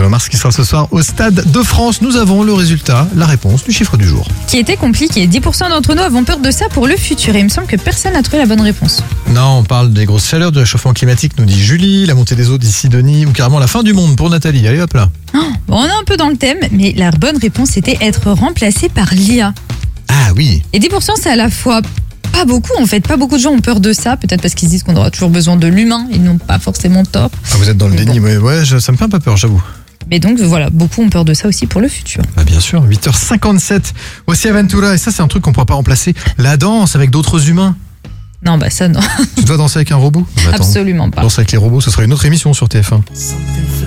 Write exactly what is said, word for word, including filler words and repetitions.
Bruno Mars qui sera ce soir au Stade de France. Nous avons le résultat, la réponse du chiffre du jour. Qui était compliqué. dix pour cent d'entre nous avons peur de ça pour le futur. Et il me semble que personne n'a trouvé la bonne réponse. Non, on parle des grosses chaleurs, du réchauffement climatique, nous dit Julie, la montée des eaux d'ici Denis, ou carrément la fin du monde pour Nathalie. Allez hop là. Oh, bon, on est un peu dans le thème, mais la bonne réponse était être remplacé par l'I A. Ah oui. Et dix pour cent, c'est à la fois pas beaucoup en fait. Pas beaucoup de gens ont peur de ça, peut-être parce qu'ils se disent qu'on aura toujours besoin de l'humain. Ils n'ont pas forcément tort. Ah, vous êtes dans le Mais déni, bon. ouais, ouais, je- ça me fait un peu peur, j'avoue. Mais donc voilà, beaucoup ont peur de ça aussi pour le futur. Ah, bien sûr, huit heures cinquante-sept. Voici Aventura, et ça c'est un truc qu'on ne pourra pas remplacer. La danse avec d'autres humains. Non, bah ça non, Tu dois danser avec un robot? Bah, attends. absolument pas. Danse avec les robots, ce sera une autre émission sur T F un.